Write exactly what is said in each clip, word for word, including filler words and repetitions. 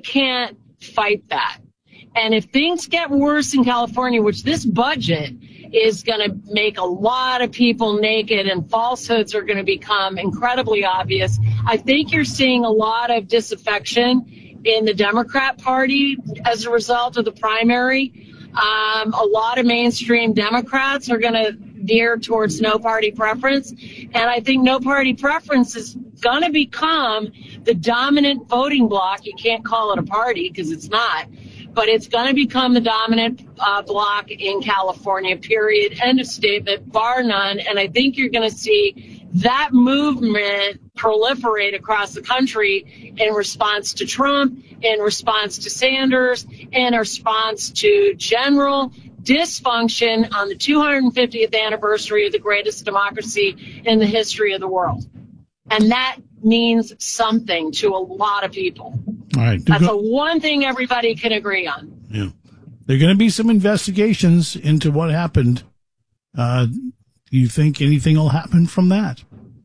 can't fight that. And if things get worse in California, which this budget is going to make a lot of people naked and falsehoods are going to become incredibly obvious, I think you're seeing a lot of disaffection in the Democrat Party as a result of the primary. Um, a lot of mainstream Democrats are going to veer towards no party preference. And I think no party preference is going to become the dominant voting bloc. You can't call it a party because it's not. But it's going to become the dominant uh, bloc in California, period. End of statement, bar none. And I think you're going to see that movement proliferate across the country in response to Trump, in response to Sanders, in response to general dysfunction on the two hundred fiftieth anniversary of the greatest democracy in the history of the world. And that means something to a lot of people. All right. That's go- the one thing everybody can agree on. Yeah. There are going to be some investigations into what happened. Uh, do you think anything will happen from that?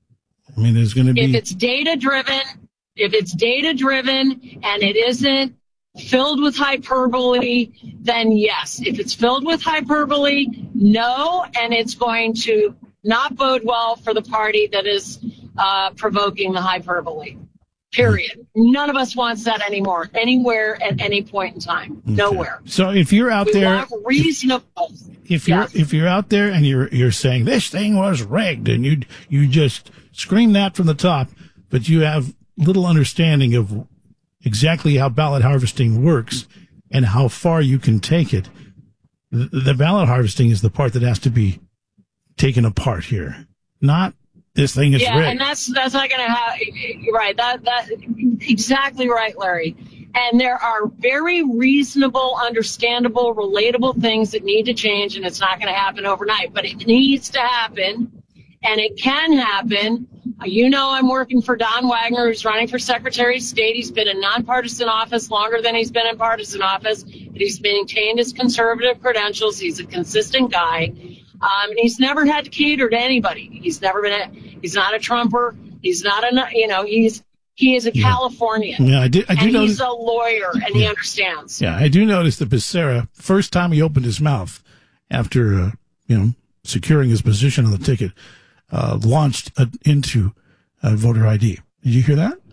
I mean, there's going to be... If it's data-driven, if it's data-driven and it isn't filled with hyperbole, then yes. If it's filled with hyperbole, no, and it's going to not bode well for the party that is uh, provoking the hyperbole. Period. None of us wants that anymore, anywhere at any point in time. Okay. Nowhere. So if you're out we there, want reasonable. If you're yes. if you're out there and you're you're saying this thing was rigged, and you you just scream that from the top, but you have little understanding of exactly how ballot harvesting works and how far you can take it, the, the ballot harvesting is the part that has to be taken apart here, not. This thing is yeah, rigged. And that's that's not going to have right. That that exactly right, Larry. And there are very reasonable, understandable, relatable things that need to change, and it's not going to happen overnight. But it needs to happen, and it can happen. You know, I'm working for Don Wagner, who's running for Secretary of State. He's been in nonpartisan office longer than he's been in partisan office, but he's maintained his conservative credentials. He's a consistent guy. Um, and he's never had to cater to anybody. He's never been a, he's not a Trumper. He's not a, you know, he's, he is a yeah. Californian. Yeah, I do, I do and notice, he's a lawyer and yeah. he understands. Yeah, I do notice that Becerra, first time he opened his mouth after, uh, you know, securing his position on the ticket, uh, launched uh, into uh, voter I D. Did you hear that?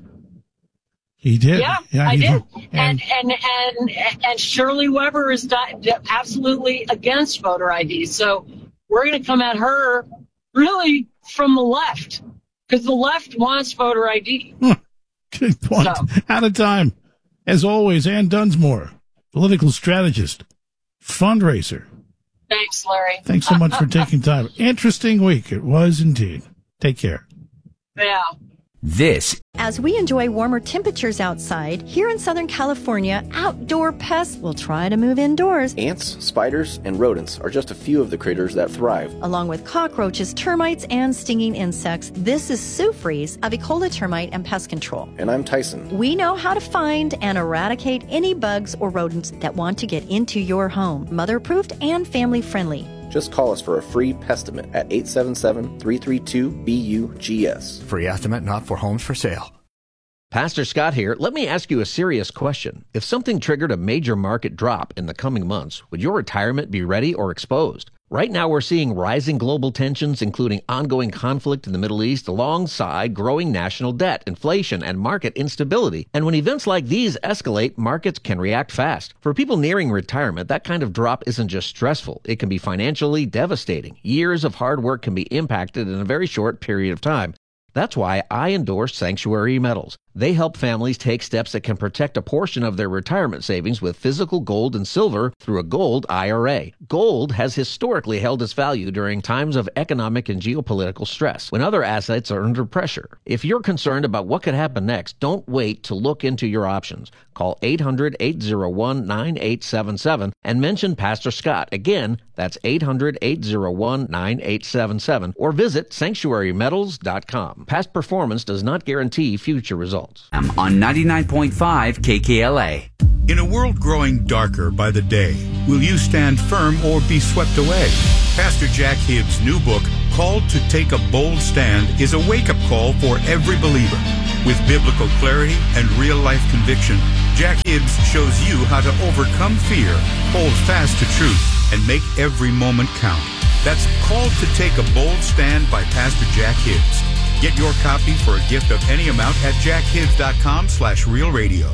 He did. Yeah, yeah I he, did. And, and, and, and, and Shirley Weber is di- absolutely against voter I D. So we're going to come at her really from the left because the left wants voter I D. Good point. So. Out of time. As always, Ann Dunsmore, political strategist, fundraiser. Thanks, Larry. Thanks so much for taking time. Interesting week. It was indeed. Take care. Yeah. This. As we enjoy warmer temperatures outside, here in Southern California, outdoor pests will try to move indoors. Ants, spiders, and rodents are just a few of the critters that thrive. Along with cockroaches, termites, and stinging insects, this is Sue Fries of Ecola Termite and Pest Control. And I'm Tyson. We know how to find and eradicate any bugs or rodents that want to get into your home. Mother-approved and family-friendly. Just call us for a free pestimate at eight seven seven, three three two, B U G S. Free estimate not for homes for sale. Pastor Scott here. Let me ask you a serious question. If something triggered a major market drop in the coming months, would your retirement be ready or exposed? Right now, we're seeing rising global tensions, including ongoing conflict in the Middle East, alongside growing national debt, inflation, and market instability. And when events like these escalate, markets can react fast. For people nearing retirement, that kind of drop isn't just stressful. It can be financially devastating. Years of hard work can be impacted in a very short period of time. That's why I endorse Sanctuary Metals. They help families take steps that can protect a portion of their retirement savings with physical gold and silver through a gold I R A. Gold has historically held its value during times of economic and geopolitical stress, when other assets are under pressure. If you're concerned about what could happen next, don't wait to look into your options. Call eight hundred, eight oh one, nine eight seven seven and mention Pastor Scott. Again, that's eight hundred, eight oh one, nine eight seven seven or visit sanctuary metals dot com. Past performance does not guarantee future results. I'm on ninety-nine point five K K L A. In a world growing darker by the day, will you stand firm or be swept away? Pastor Jack Hibbs' new book, Called to Take a Bold Stand, is a wake-up call for every believer. With biblical clarity and real-life conviction, Jack Hibbs shows you how to overcome fear, hold fast to truth, and make every moment count. That's Called to Take a Bold Stand by Pastor Jack Hibbs. Get your copy for a gift of any amount at jackhibbs.com slash real radio.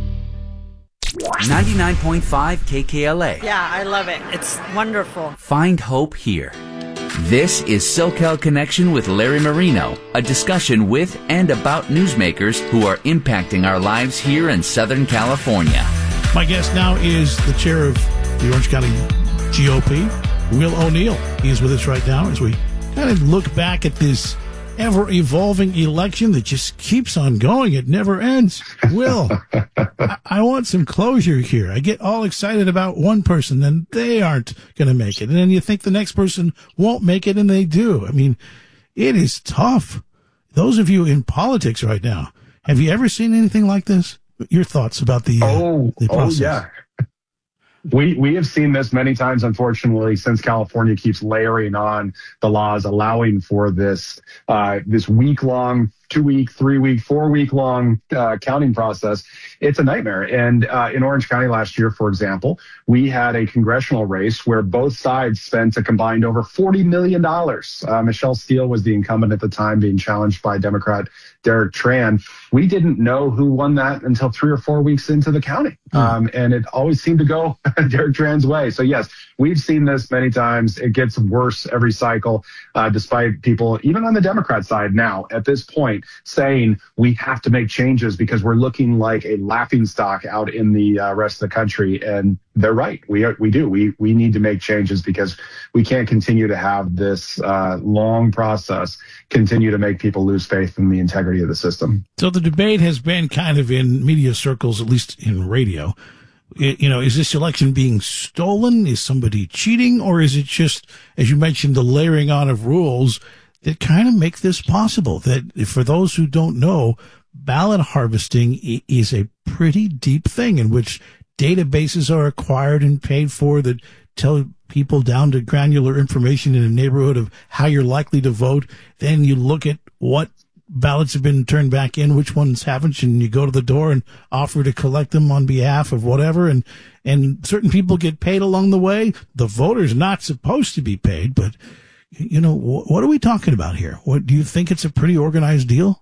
ninety-nine point five K K L A. Yeah, I love it. It's wonderful. Find hope here. This is SoCal Connection with Larry Marino, a discussion with and about newsmakers who are impacting our lives here in Southern California. My guest now is the chair of the Orange County G O P, Will O'Neill. He is with us right now as we kind of look back at this ever-evolving election that just keeps on going. It never ends. Will, I-, I want some closure here. I get all excited about one person, and they aren't going to make it. And then you think the next person won't make it, and they do. I mean, it is tough. Those of you in politics right now, have you ever seen anything like this? Your thoughts about the, uh, oh, the process? Oh, yeah. We we have seen this many times, unfortunately, since California keeps layering on the laws, allowing for this uh, this week long, two week, three week, four week long uh, counting process. It's a nightmare. And uh, in Orange County last year, for example, we had a congressional race where both sides spent a combined over forty million dollars. Uh, Michelle Steele was the incumbent at the time, being challenged by Democrat Derek Tran. We didn't know who won that until three or four weeks into the counting. Mm. Um, and it always seemed to go Derek Tran's way. So, yes, we've seen this many times. It gets worse every cycle, uh, despite people, even on the Democrat side now, at this point, saying we have to make changes because we're looking like a laughingstock out in the uh, rest of the country. And they're right. We are, we do. We we need to make changes because we can't continue to have this uh, long process continue to make people lose faith in the integrity of the system. So the debate has been kind of in media circles, at least in radio. It, you know, is this election being stolen? Is somebody cheating? Or is it just, as you mentioned, the layering on of rules that kind of make this possible? That for those who don't know, ballot harvesting is a pretty deep thing in which databases are acquired and paid for that tell people down to granular information in a neighborhood of how you're likely to vote. Then you look at what ballots have been turned back in, which ones haven't, and you go to the door and offer to collect them on behalf of whatever. And, and certain people get paid along the way. The voter's not supposed to be paid, but you know, wh- what are we talking about here? What do you think? It's a pretty organized deal?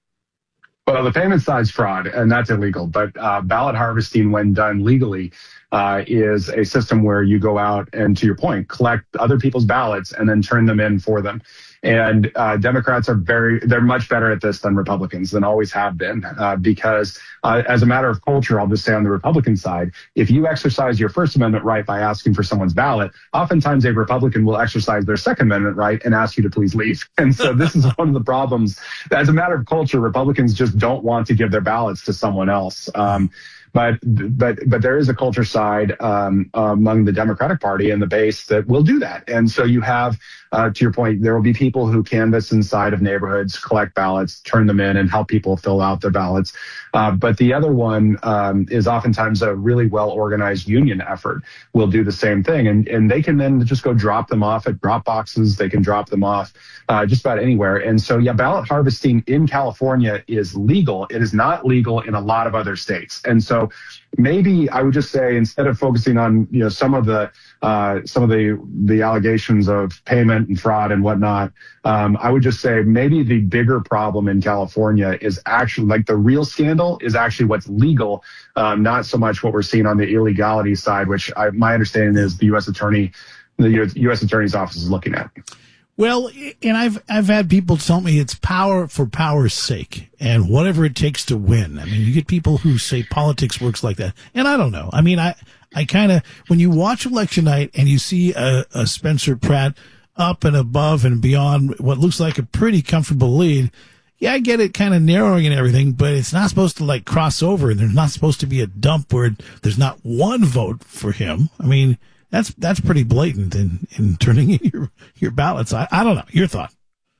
Well, the payment side's fraud, and that's illegal. But uh, ballot harvesting, when done legally, uh, is a system where you go out and, to your point, collect other people's ballots and then turn them in for them. And uh, Democrats are very, they're much better at this than Republicans, than always have been, uh, because uh, as a matter of culture, I'll just say on the Republican side, if you exercise your First Amendment right by asking for someone's ballot, oftentimes a Republican will exercise their Second Amendment right and ask you to please leave. And so this is one of the problems. As a matter of culture, Republicans just don't want to give their ballots to someone else. Um, But but but there is a culture side um, among the Democratic Party and the base that will do that. And so you have, uh, to your point, there will be people who canvass inside of neighborhoods, collect ballots, turn them in, and help people fill out their ballots. Uh, but the other one um, is oftentimes a really well-organized union effort. Will do the same thing, and and they can then just go drop them off at drop boxes. They can drop them off uh, just about anywhere. And so, yeah, ballot harvesting in California is legal. It is not legal in a lot of other states. And so So maybe I would just say, instead of focusing on, you know, some of the uh, some of the the allegations of payment and fraud and whatnot, um, I would just say maybe the bigger problem in California is actually, like, the real scandal is actually what's legal, um, not so much what we're seeing on the illegality side, which I, my understanding is the U S attorney, the U S attorney's office is looking at. Well, and I've I've had people tell me it's power for power's sake and whatever it takes to win. I mean, you get people who say politics works like that, and I don't know. I mean, I I kind of, when you watch election night and you see a, a Spencer Pratt up and above and beyond what looks like a pretty comfortable lead, yeah, I get it, kind of narrowing and everything, but it's not supposed to like cross over, and there's not supposed to be a dump where there's not one vote for him. I mean, That's that's pretty blatant in, in turning in your, your ballots. I, I don't know. Your thought?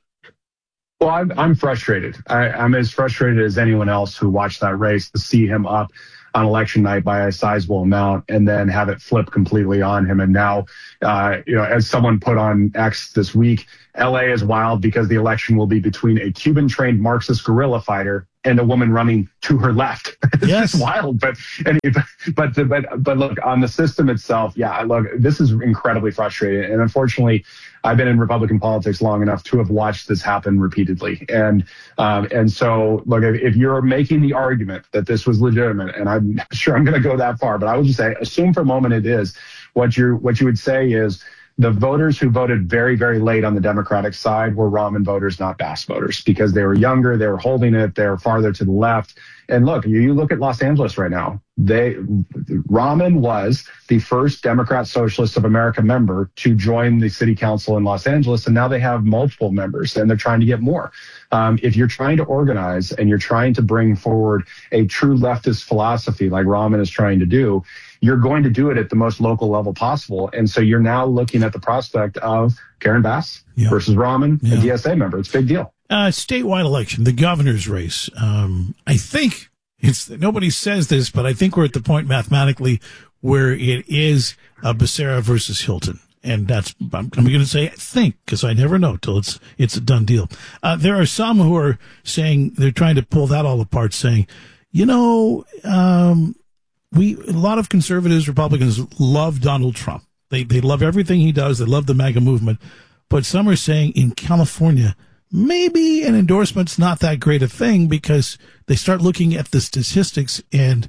Well, I'm, I'm frustrated. I, I'm as frustrated as anyone else who watched that race to see him up on election night by a sizable amount and then have it flip completely on him. And now, uh, you know, as someone put on X this week, L A is wild because the election will be between a Cuban-trained Marxist guerrilla fighter and a woman running to her left. It's yes. just wild. But, but, but, but, but look, on the system itself, yeah, look, this is incredibly frustrating. And unfortunately, I've been in Republican politics long enough to have watched this happen repeatedly. And, um, and so look, if, if you're making the argument that this was legitimate, and I'm not sure I'm going to go that far, but I will just say, assume for a moment it is, what you're, what you would say is, the voters who voted very, very late on the Democratic side were Rahman voters, not Bass voters, because they were younger, they were holding it, they were farther to the left. And look, you, you look at Los Angeles right now. They Rahman was the first Democrat Socialist of America member to join the city council in Los Angeles, and now they have multiple members, and they're trying to get more. Um, if you're trying to organize and you're trying to bring forward a true leftist philosophy like Rahman is trying to do, you're going to do it at the most local level possible. And so you're now looking at the prospect of Karen Bass yeah. versus Rahman, yeah. a D S A member. It's a big deal. Uh, statewide election, the governor's race. Um, I think it's, nobody says this, but I think we're at the point mathematically where it is uh, Becerra versus Hilton. And that's, I'm, I'm going to say think, because I never know till it's, it's a done deal. Uh, there are some who are saying, they're trying to pull that all apart, saying, you know, um, we, a lot of conservatives, Republicans love Donald Trump. They, they love everything he does. They love the MAGA movement. But some are saying in California, maybe an endorsement's not that great a thing, because they start looking at the statistics and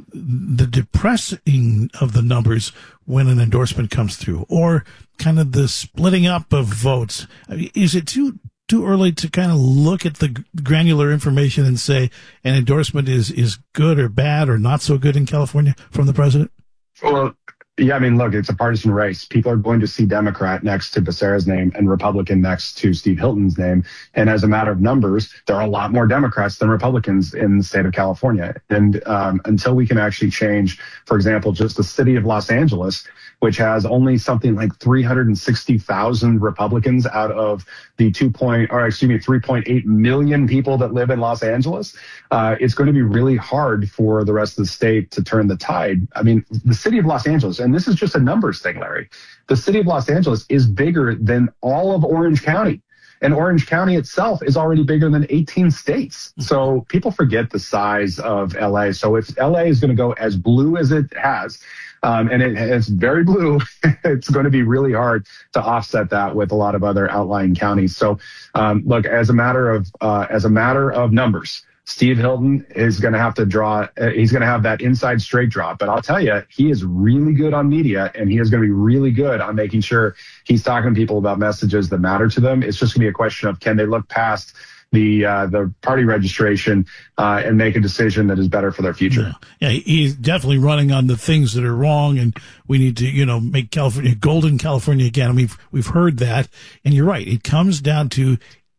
the depressing of the numbers when an endorsement comes through, or kind of the splitting up of votes. I mean, is it too too early to kind of look at the granular information and say an endorsement is is good or bad or not so good in California from the president? Well, yeah, I mean, look, it's a partisan race. People are going to see Democrat next to Becerra's name and Republican next to Steve Hilton's name. And as a matter of numbers, there are a lot more Democrats than Republicans in the state of California. And um, until we can actually change, for example, just the city of Los Angeles, which has only something like three hundred sixty thousand Republicans out of the two point, or excuse me, three point eight million people that live in Los Angeles, uh, it's going to be really hard for the rest of the state to turn the tide. I mean, the city of Los Angeles, and this is just a numbers thing, Larry, the city of Los Angeles is bigger than all of Orange County. And Orange County itself is already bigger than eighteen states. So people forget the size of L A. So if L A is going to go as blue as it has, Um, and it, it's very blue, it's going to be really hard to offset that with a lot of other outlying counties. So, um, look, as a matter of, uh, as a matter of numbers, Steve Hilton is going to have to draw, uh, he's going to have that inside straight draw. But I'll tell you, he is really good on media, and he is going to be really good on making sure he's talking to people about messages that matter to them. It's just going to be a question of, can they look past the uh, the party registration uh, and make a decision that is better for their future. Yeah. yeah, he's definitely running on the things that are wrong, and we need to, you know, make California golden California again. I mean, we've, we've heard that, and you're right. It comes down to,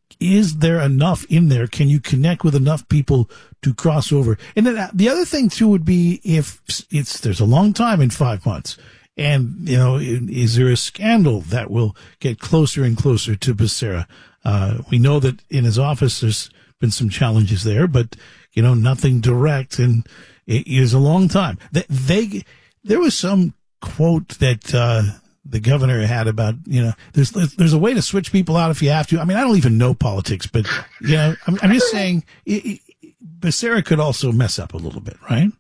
is there enough in there? Can you connect with enough people to cross over? And then the other thing too would be, if it's there's a long time in five months. And, you know, is there a scandal that will get closer and closer to Becerra? Uh, we know that in his office there's been some challenges there, but, you know, nothing direct, and it is a long time. They, they there was some quote that, uh, the governor had about, you know, there's, there's a way to switch people out if you have to. I mean, I don't even know politics, but, you know, I'm, I'm just saying it, it, Becerra could also mess up a little bit, right?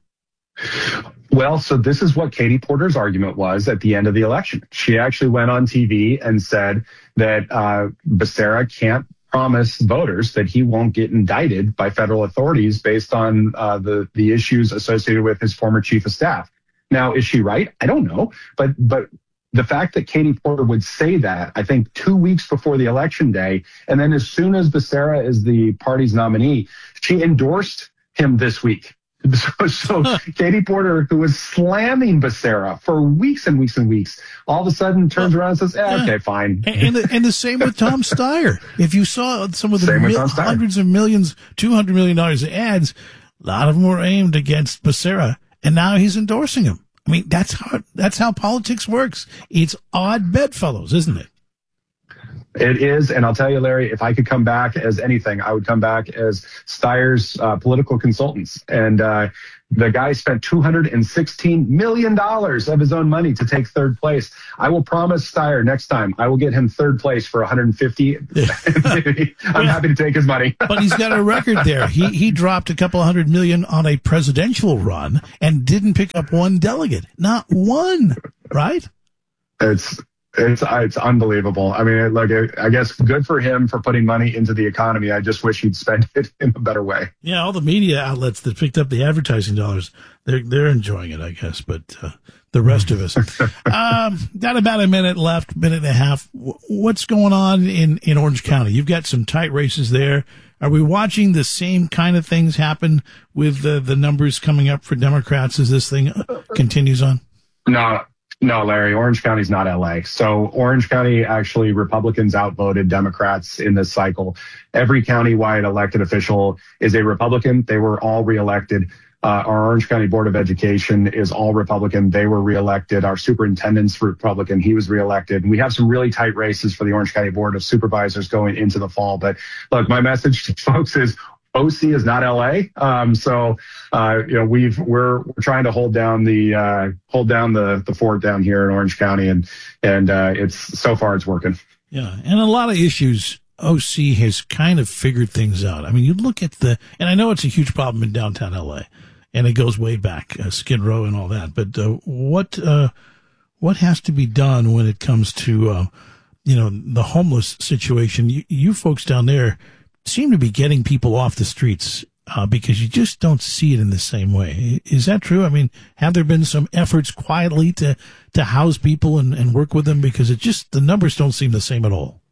Well, so this is what Katie Porter's argument was at the end of the election. She actually went on T V and said that uh, Becerra can't promise voters that he won't get indicted by federal authorities based on uh, the the issues associated with his former chief of staff. Now, is she right? I don't know, but but. The fact that Katie Porter would say that, I think, two weeks before the election day, and then as soon as Becerra is the party's nominee, she endorsed him this week. So, so huh. Katie Porter, who was slamming Becerra for weeks and weeks and weeks, all of a sudden turns around and says, eh, yeah. okay, fine. And, and, the, and the same with Tom Steyer. If you saw some of the mil- hundreds of millions, two hundred million dollars of ads, a lot of them were aimed against Becerra, and now he's endorsing him. I mean, that's how that's how politics works. It's odd bedfellows, isn't it? It is, and I'll tell you, Larry, if I could come back as anything, I would come back as Steyer's uh, political consultants. And uh, the guy spent two hundred sixteen million dollars of his own money to take third place. I will promise Steyer next time I will get him third place for one hundred fifty. I'm yeah. happy to take his money. But he's got a record there. He he dropped a couple hundred million on a presidential run and didn't pick up one delegate. Not one, right? It's It's it's unbelievable. I mean, like, I guess good for him for putting money into the economy. I just wish he'd spent it in a better way. Yeah, all the media outlets that picked up the advertising dollars, they're they're enjoying it, I guess. But uh, the rest of us, um, got about a minute left, minute and a half. What's going on in in Orange County? You've got some tight races there. Are we watching the same kind of things happen with the the numbers coming up for Democrats as this thing continues on? No. No, Larry, Orange County's not L A. So Orange County, actually, Republicans outvoted Democrats in this cycle. Every countywide elected official is a Republican. They were all reelected. Uh, our Orange County Board of Education is all Republican. They were reelected. Our superintendent's Republican. He was reelected. And we have some really tight races for the Orange County Board of Supervisors going into the fall. But look, my message to folks is O C is not L A. Um, so, uh, you know, we've, we're, we're trying to hold down the, uh, hold down the, the fort down here in Orange County. And, and, uh, it's, so far it's working. Yeah. And a lot of issues, O C has kind of figured things out. I mean, you look at the, and I know it's a huge problem in downtown L A and it goes way back, uh, Skid Row and all that. But, uh, what, uh, what has to be done when it comes to, uh, you know, the homeless situation? You, you folks down there seem to be getting people off the streets uh, because you just don't see it in the same way. Is that true? I mean, have there been some efforts quietly to, to house people and, and work with them? Because it just, the numbers don't seem the same at all.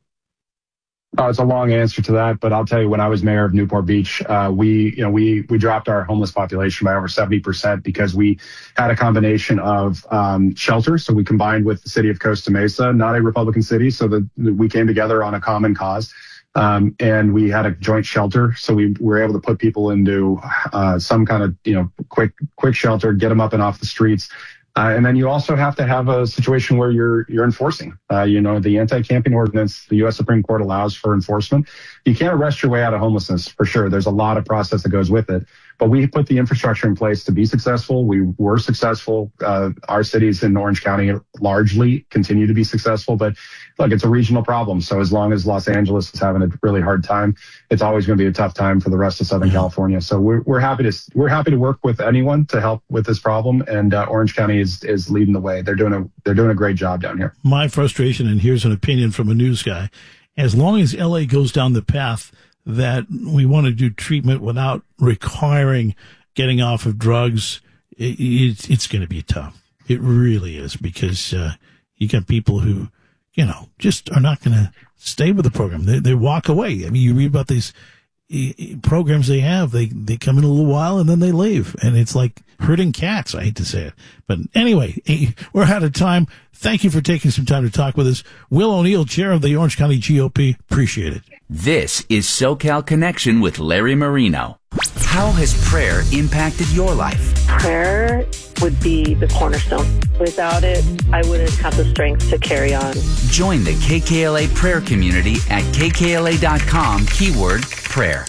Uh, it's a long answer to that, but I'll tell you, when I was mayor of Newport Beach, uh, we, you know, we, we dropped our homeless population by over seventy percent because we had a combination of, um, shelters. So we combined with the city of Costa Mesa, not a Republican city. So that we came together on a common cause. Um, and we had a joint shelter. So we were able to put people into, uh, some kind of, you know, quick, quick shelter, get them up and off the streets. Uh, and then you also have to have a situation where you're, you're enforcing, uh, you know, the anti-camping ordinance, the U S Supreme Court allows for enforcement. You can't arrest your way out of homelessness for sure. There's a lot of process that goes with it, but we put the infrastructure in place to be successful. We were successful. Uh, our cities in Orange County largely continue to be successful, but look, it's a regional problem. So as long as Los Angeles is having a really hard time, it's always going to be a tough time for the rest of Southern California. So we're, we're happy to, we're happy to work with anyone to help with this problem. And, uh, Orange County is, is leading the way. They're doing a, they're doing a great job down here. My frustration, and here's an opinion from a news guy, as long as L A goes down the path that we want to do treatment without requiring getting off of drugs, it, it, it's going to be tough. It really is, because, uh, you got people who, you know, just are not going to stay with the program. They, they walk away. I mean, you read about these programs they have. They, they come in a little while and then they leave. And it's like herding cats. I hate to say it. But anyway, we're out of time. Thank you for taking some time to talk with us. Will O'Neill, chair of the Orange County G O P. Appreciate it. This is SoCal Connection with Larry Marino. How has prayer impacted your life? Prayer would be the cornerstone. Without it, I wouldn't have the strength to carry on. Join the K K L A prayer community at K K L A dot com, keyword prayer.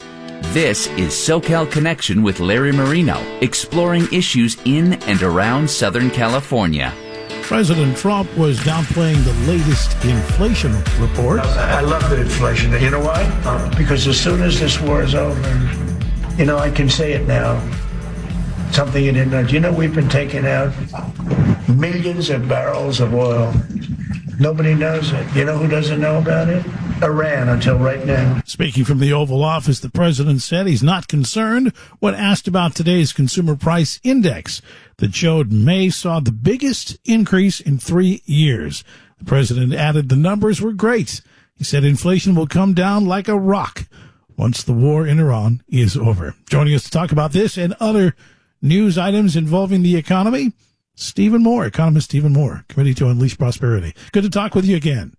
This is SoCal Connection with Larry Marino, exploring issues in and around Southern California. President Trump was downplaying the latest inflation report. I love the inflation. You know why? Because as soon as this war is over, you know, I can say it now. Something you didn't know. Do you know we've been taking out millions of barrels of oil? Nobody knows it. You know who doesn't know about it? Iran, until right now. Speaking from the Oval Office, the president said he's not concerned when asked about today's consumer price index that showed May saw the biggest increase in three years. The president added the numbers were great. He said inflation will come down like a rock once the war in Iran is over. Joining us to talk about this and other news items involving the economy, Stephen Moore, economist Stephen Moore, Committee to Unleash Prosperity. Good to talk with you again.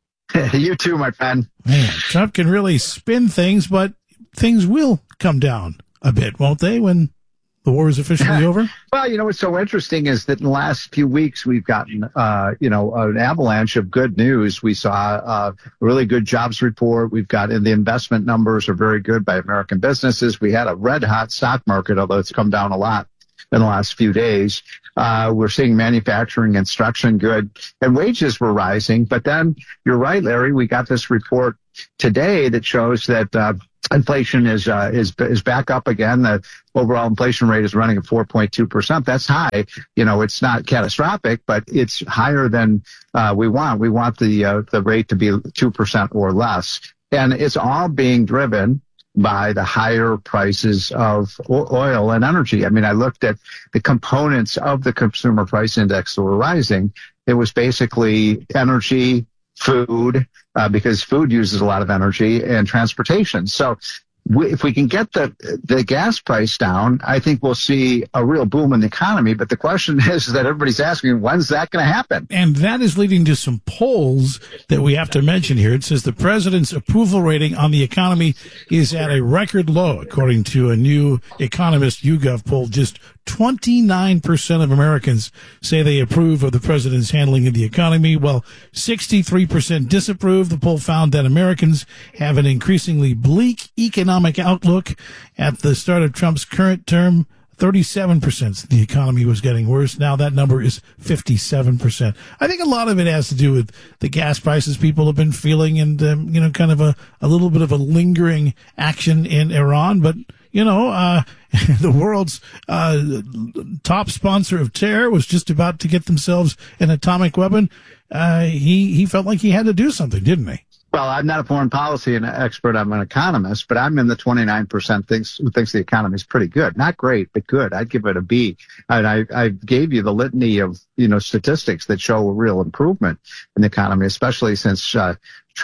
You too, my friend. Man, Trump can really spin things, but things will come down a bit, won't they, when The war is officially over? Well, you know, what's so interesting is that in the last few weeks, we've gotten, uh, you know, an avalanche of good news. We saw uh, a really good jobs report. We've got, and the investment numbers are very good by American businesses. We had a red hot stock market, although it's come down a lot in the last few days. Uh, we're seeing manufacturing, construction good, and wages were rising. But then you're right, Larry, we got this report today that shows that, uh, inflation is, uh, is, is back up again. The overall inflation rate is running at four point two percent. That's high. You know, it's not catastrophic, but it's higher than, uh, we want. We want the, uh, the rate to be two percent or less. And it's all being driven by the higher prices of oil and energy. I mean, I looked at the components of the consumer price index that were rising. It was basically energy, food, uh, because food uses a lot of energy, and transportation. So we, if we can get the the gas price down, I think we'll see a real boom in the economy. But the question is that everybody's asking, when's that going to happen? And that is leading to some polls that we have to mention here. It says the president's approval rating on the economy is at a record low, according to a new Economist YouGov poll. Just twenty-nine percent of Americans say they approve of the president's handling of the economy, while sixty-three percent disapprove. The poll found that Americans have an increasingly bleak economic outlook. At the start of Trump's current term, thirty-seven percent the economy was getting worse. Now that number is fifty-seven percent. I think a lot of it has to do with the gas prices people have been feeling, and, um, you know, kind of a, a little bit of a lingering action in Iran. But, you know, uh, the world's uh, top sponsor of terror was just about to get themselves an atomic weapon. Uh, he, he felt like he had to do something, didn't he? Well, I'm not a foreign policy expert. I'm an economist, but I'm in the twenty-nine percent thinks, who thinks the economy is pretty good. Not great, but good. I'd give it a B. And I, I gave you the litany of, you know, statistics that show a real improvement in the economy, especially since, uh,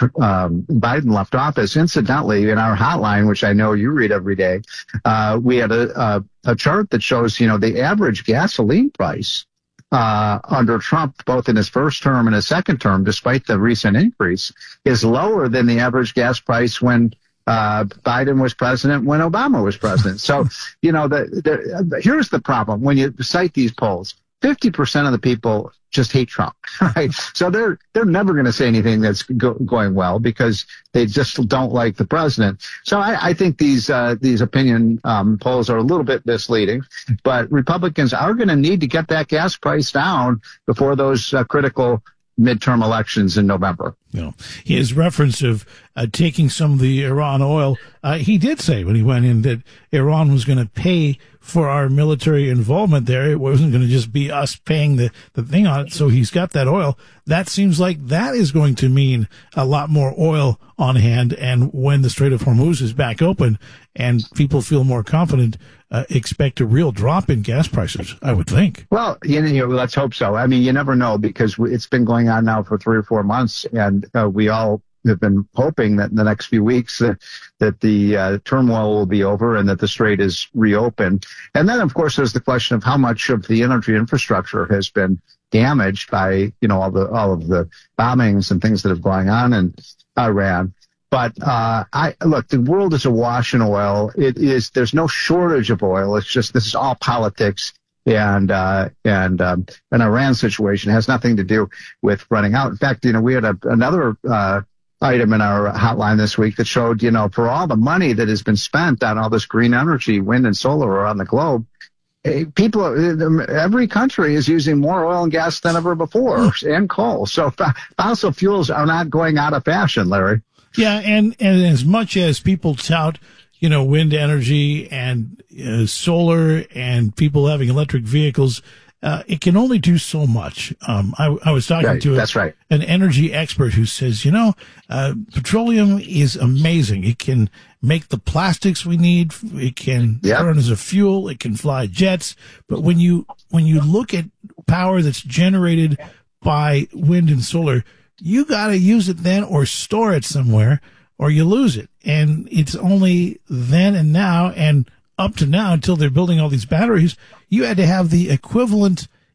um, Biden left office. Incidentally, in our hotline, which I know you read every day, uh, we had a, a, a chart that shows, you know, the average gasoline price Uh, under Trump, both in his first term and his second term, despite the recent increase, is lower than the average gas price when uh, Biden was president, when Obama was president. So, you know, the, the, here's the problem. When you cite these polls, fifty percent of the people just hate Trump, right? So they're, they're never going to say anything that's go, going well because they just don't like the president. So I, I think these, uh, these opinion, um, polls are a little bit misleading, but Republicans are going to need to get that gas price down before those uh, critical midterm elections in November. You know, his reference of uh, taking some of the Iran oil, uh, he did say when he went in that Iran was going to pay for our military involvement there. It wasn't going to just be us paying the, the thing on it. So he's got that oil. That seems like that is going to mean a lot more oil on hand. And when the Strait of Hormuz is back open and people feel more confident, uh, expect a real drop in gas prices, I would think. Well, you know, let's hope so. I mean, you never know because it's been going on now for three or four months, and uh, we all have been hoping that in the next few weeks that, that the uh, turmoil will be over and that the strait is reopened. And then, of course, there's the question of how much of the energy infrastructure has been damaged by, you know, all the all of the bombings and things that have going on in Iran. But uh I look, the world is awash in oil. It is there's no shortage of oil. It's just this is all politics. And, uh, and, um, an Iran situation has nothing to do with running out. In fact, you know, we had a, another, uh, item in our hotline this week that showed, you know, for all the money that has been spent on all this green energy, wind and solar around the globe, people, every country is using more oil and gas than ever before, and coal. So fossil fuels are not going out of fashion, Larry. Yeah. And, and as much as people tout, you know, wind energy and uh, solar and people having electric vehicles, uh, it can only do so much. Um, I, I was talking right, to a, that's right. an energy expert who says, you know, uh, petroleum is amazing. It can make the plastics we need. It can yep. burn as a fuel. It can fly jets. But when you, when you look at power that's generated by wind and solar, you got to use it then or store it somewhere or you lose it. And it's only then and now and up to now until they're building all these batteries, you had to have the equivalent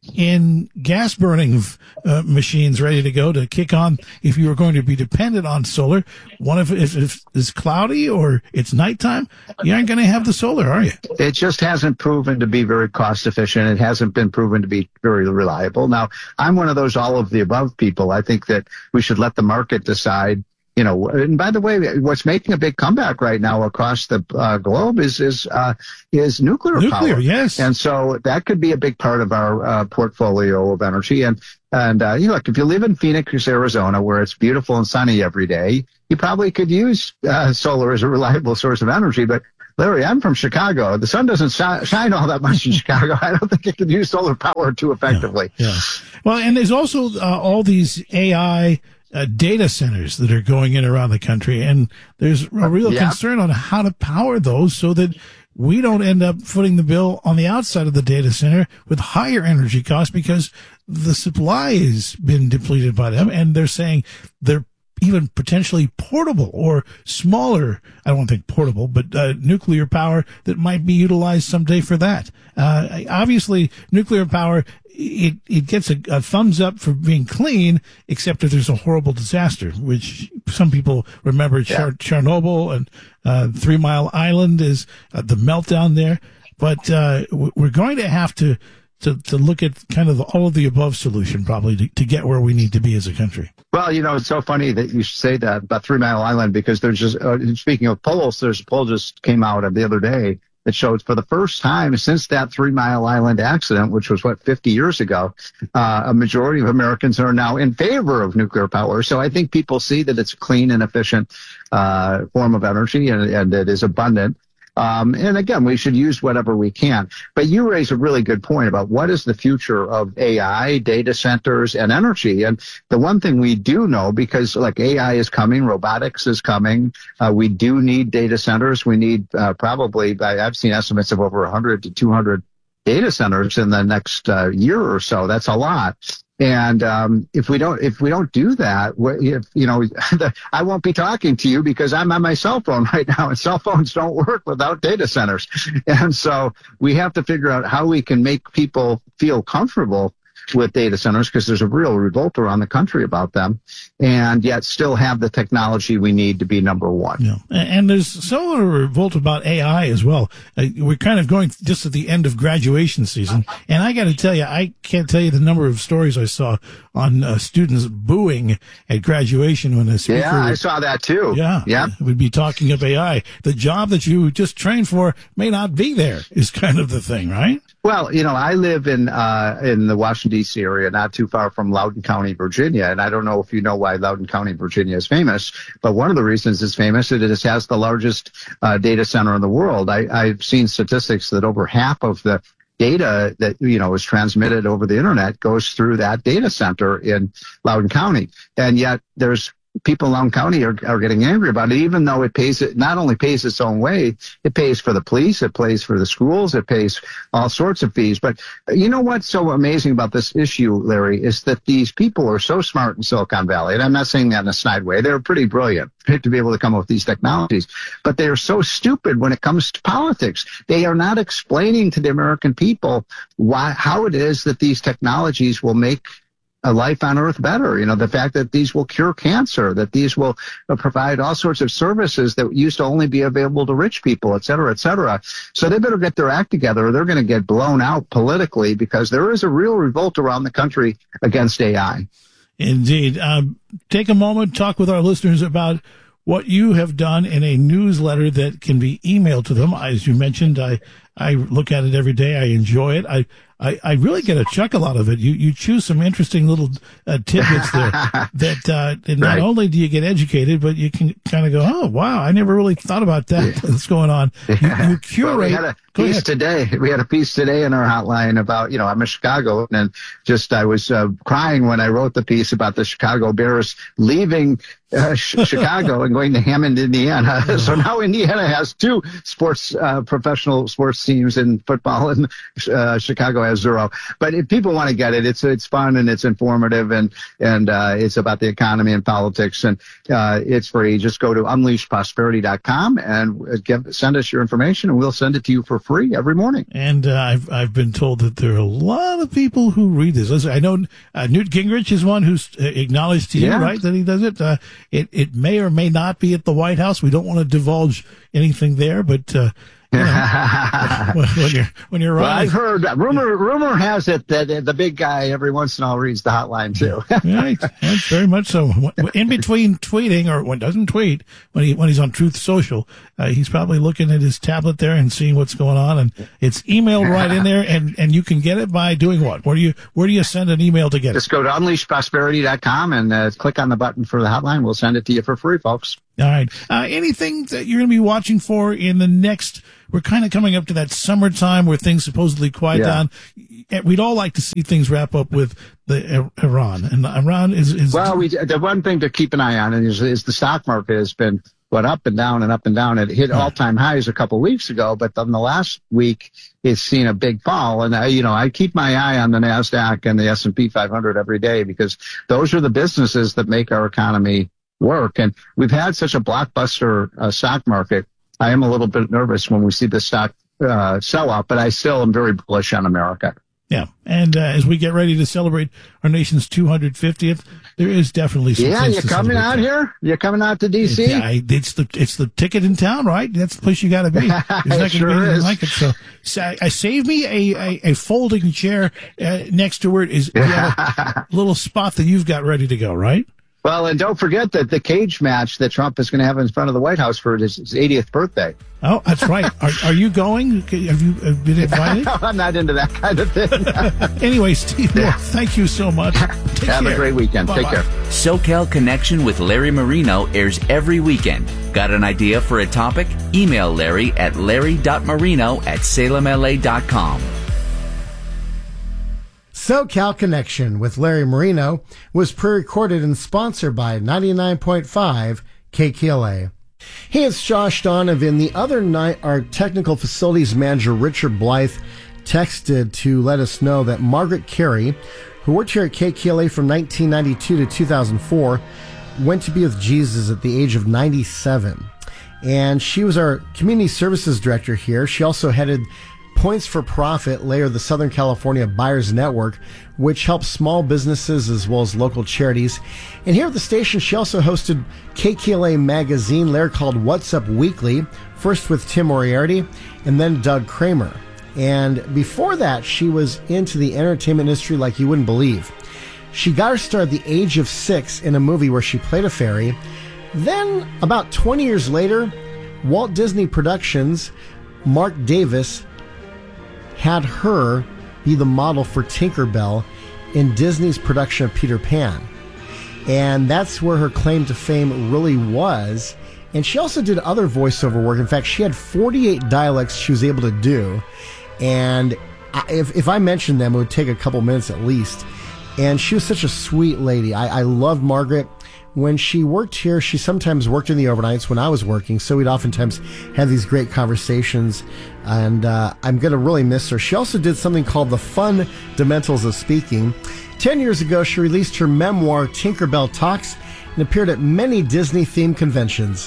in gas burning uh, machines ready to go to kick on if you were going to be dependent on solar. One if, if, if it's cloudy or it's nighttime, you aren't going to have the solar, are you? It just hasn't proven to be very cost efficient. It hasn't been proven to be very reliable. Now, I'm one of those all of the above people. I think that we should let the market decide. You know, and by the way, what's making a big comeback right now across the uh, globe is is uh, is nuclear, nuclear power. Yes, and so that could be a big part of our uh, portfolio of energy. And and uh, you know, look, if you live in Phoenix, Arizona, where it's beautiful and sunny every day, you probably could use uh, solar as a reliable source of energy. But Larry, I'm from Chicago. The sun doesn't shi- shine all that much in Chicago. I don't think it can use solar power too effectively. Yeah. yeah. Well, and there's also uh, all these A I. Uh, data centers that are going in around the country, and there's a real yeah. concern on how to power those so that we don't end up footing the bill on the outside of the data center with higher energy costs because the supply has been depleted by them, and they're saying they're even potentially portable or smaller. I don't think portable, but uh, nuclear power that might be utilized someday for that. Uh, obviously, nuclear power, it, it gets a, a thumbs up for being clean, except if there's a horrible disaster, which some people remember yeah. Char- Chernobyl and uh, Three Mile Island is uh, the meltdown there. But uh, we're going to have to, to, to look at kind of the, all of the above solution probably to, to get where we need to be as a country. Well, you know, it's so funny that you say that about Three Mile Island because there's just, uh, speaking of polls, there's a poll just came out the other day that shows for the first time since that Three Mile Island accident, which was, what, fifty years ago, uh, a majority of Americans are now in favor of nuclear power. So I think people see that it's a clean and efficient uh, form of energy and, and it is abundant. Um, and again, we should use whatever we can. But you raise a really good point about what is the future of A I, data centers, and energy. And the one thing we do know, because like A I is coming, robotics is coming, uh, we do need data centers. We need uh, probably, I've seen estimates of over one hundred to two hundred data centers in the next uh, year or so. That's a lot. And um, if we don't, if we don't do that, if, you know, I won't be talking to you because I'm on my cell phone right now, and cell phones don't work without data centers. And so we have to figure out how we can make people feel comfortable with data centers, because there's a real revolt around the country about them, and yet still have the technology we need to be number one. Yeah. And there's so a revolt about A I as well. Uh, we're kind of going just at the end of graduation season, and I got to tell you, I can't tell you the number of stories I saw on uh, students booing at graduation when a speaker. Yeah, I saw that too. Yeah, yeah, would be talking of A I. The job that you just trained for may not be there. Is kind of the thing, right? Well, you know, I live in uh in the Washington, D C area, not too far from Loudoun County, Virginia, and I don't know if you know why Loudoun County, Virginia is famous, but one of the reasons it's famous is it has the largest uh, data center in the world. I, I've seen statistics that over half of the data that, you know, is transmitted over the internet goes through that data center in Loudoun County, and yet there's people in Loudoun County are, are getting angry about it, even though it pays, it not only pays its own way, it pays for the police, it pays for the schools, it pays all sorts of fees. But you know what's so amazing about this issue, Larry, is that these people are so smart in Silicon Valley, and I'm not saying that in a snide way. They're pretty brilliant to be able to come up with these technologies, but they are so stupid when it comes to politics. They are not explaining to the American people why, how it is that these technologies will make a life on Earth better. You know, the fact that these will cure cancer, that these will uh, provide all sorts of services that used to only be available to rich people, et cetera, et cetera. So they better get their act together, or they're going to get blown out politically, because there is a real revolt around the country against A I. Indeed. Um, take a moment, talk with our listeners about what you have done in a newsletter that can be emailed to them. As you mentioned, I, I look at it every day. I enjoy it. I, I, I really get a chuckle out of it. You, you choose some interesting little uh, tidbits there that, uh, that not right. only do you get educated, but you can kind of go, oh, wow, I never really thought about that. Yeah. That's going on. Yeah. You, you curate. Well, we had a go piece ahead. today. We had a piece today in our hotline about, you know, I'm in Chicago, and just, I was uh, crying when I wrote the piece about the Chicago Bears leaving uh, sh- Chicago and going to Hammond, Indiana. So now Indiana has two sports, uh, professional sports teams in football, and uh, Chicago has zero. But if people want to get it, it's it's fun and it's informative, and and uh, it's about the economy and politics, and uh, it's free. Just go to unleash prosperity dot com and give, send us your information, and we'll send it to you for free every morning. And uh, I've I've been told that there are a lot of people who read this. Listen, I know uh, Newt Gingrich is one who's uh, acknowledged to you, Yeah. right, that he does it. Uh, it it may or may not be at the White House. We don't want to divulge anything there, but uh, you know, when, when you're when you're Well, running, I've heard that rumor. Rumor has it that uh, the big guy every once in a while reads the hotline too. right, that's very much so. In between tweeting, or when doesn't tweet, when he when he's on Truth Social, uh, he's probably looking at his tablet there and seeing what's going on, and it's emailed right in there, and and you can get it by doing what? Where do you where do you send an email to get it? Just go to unleash prosperity dot com and uh, click on the button for the hotline. We'll send it to you for free, folks. All right. Uh, anything that you're going to be watching for in the next? We're kind of coming up to that summertime where things supposedly quiet Yeah. down. We'd all like to see things wrap up with the uh, Iran, and Iran is, is Well, we the one thing to keep an eye on is, is the stock market has been what up and down and up and down. It hit all time highs a couple of weeks ago, but then the last week it's seen a big fall. And I, you know, I keep my eye on the NASDAQ and the S and P five hundred every day because those are the businesses that make our economy work. And we've had such a blockbuster uh, stock market. I am a little bit nervous when we see the stock uh, sell off, but I still am very bullish on America. Yeah, and uh, as we get ready to celebrate our nation's two hundred fiftieth, there is definitely some Yeah, things you to coming celebrate out there. here? You coming out to D C? Yeah, I, it's the it's the ticket in town, right? That's the place you got to be. There's not going to sure be anything is. like it. So, so I, I save me a, a, a folding chair uh, next to where it is. You have a little spot that you've got ready to go, right? Well, and don't forget that the cage match that Trump is going to have in front of the White House for his, his eightieth birthday. Oh, that's right. Are, are you going? Have you have been invited? I'm not into that kind of thing. Anyway, Steve Moore, thank you so much. Take Have care. a great weekend. Bye-bye. Take care. SoCal Connection with Larry Marino airs every weekend. Got an idea for a topic? Email Larry at larry.marino at salem l a dot com. SoCal Connection with Larry Marino was pre-recorded and sponsored by ninety-nine point five K K L A. Hey, it's Josh Donovan. The other night, our technical facilities manager, Richard Blythe, texted to let us know that Margaret Carey, who worked here at K K L A from nineteen ninety-two to two thousand four, went to be with Jesus at the age of ninety-seven. And she was our community services director here. She also headed Points for Profit, layer of the Southern California Buyers Network, which helps small businesses as well as local charities. And here at the station, she also hosted K K L A magazine, layer called What's Up Weekly, first with Tim Moriarty and then Doug Kramer. And before that, she was into the entertainment industry like you wouldn't believe. She got her start at the age of six in a movie where she played a fairy. Then, about twenty years later, Walt Disney Productions, Mark Davis, had her be the model for Tinkerbell in Disney's production of Peter Pan. And that's where her claim to fame really was. And she also did other voiceover work. In fact, she had forty-eight dialects she was able to do. And I- if, if I mentioned them, it would take a couple minutes at least. And she was such a sweet lady. I, I loved Margaret. When she worked here, she sometimes worked in the overnights when I was working, so we'd oftentimes have these great conversations, and uh, I'm going to really miss her. She also did something called The Fundamentals of Speaking. Ten years ago, she released her memoir, Tinkerbell Talks, and appeared at many Disney-themed conventions.